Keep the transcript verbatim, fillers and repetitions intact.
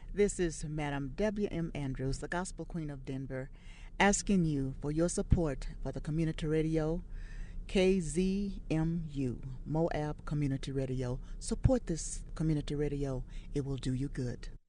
This is Madam W M. Andrews, the Gospel Queen of Denver, asking you for your support for the community radio, K Z M U, Moab Community Radio. Support this community radio. It will do you good.